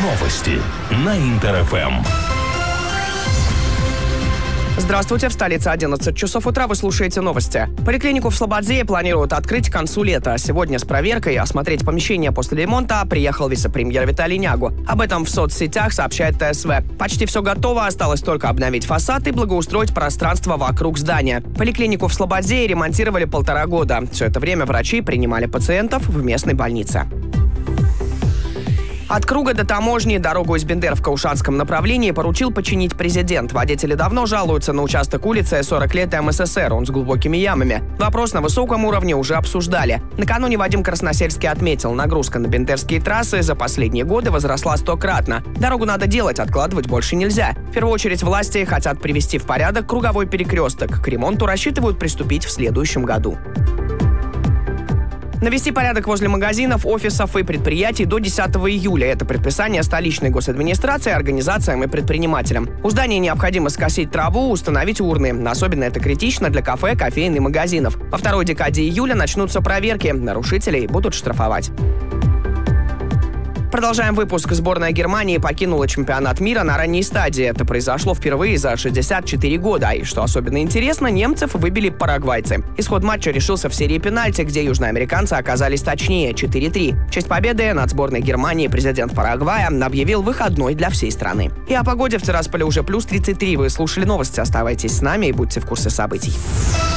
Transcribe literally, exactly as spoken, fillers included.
Новости на Интер-ФМ. Здравствуйте, в столице одиннадцать часов утра, вы слушаете новости. Поликлинику в Слободзе планируют открыть к концу лета. Сегодня с проверкой осмотреть помещение после ремонта приехал вице-премьер Виталий Нягу. Об этом в соцсетях сообщает ТСВ. Почти все готово, осталось только обновить фасад и благоустроить пространство вокруг здания. Поликлинику в Слободзе ремонтировали полтора года. Все это время врачи принимали пациентов в местной больнице. От Круга до таможни дорогу из Бендер в Каушанском направлении поручил починить президент. Водители давно жалуются на участок улицы сорок лет МССР, он с глубокими ямами. Вопрос на высоком уровне уже обсуждали. Накануне Вадим Красносельский отметил, нагрузка на бендерские трассы за последние годы возросла стократно. Дорогу надо делать, откладывать больше нельзя. В первую очередь власти хотят привести в порядок круговой перекресток. К ремонту рассчитывают приступить в следующем году. Навести порядок возле магазинов, офисов и предприятий до десятого июля. Это предписание столичной госадминистрации, организациям и предпринимателям. У здания необходимо скосить траву, установить урны. Особенно это критично для кафе, кофеин и магазинов. Во второй декаде июля начнутся проверки. Нарушителей будут штрафовать. Продолжаем выпуск. Сборная Германии покинула чемпионат мира на ранней стадии. Это произошло впервые за шестьдесят четыре года. И что особенно интересно, немцев выбили парагвайцы. Исход матча решился в серии пенальти, где южноамериканцы оказались точнее — четыре три. В честь победы над сборной Германии президент Парагвая объявил выходной для всей страны. И о погоде в Тирасполе уже плюс тридцать три. Вы слушали новости. Оставайтесь с нами и будьте в курсе событий.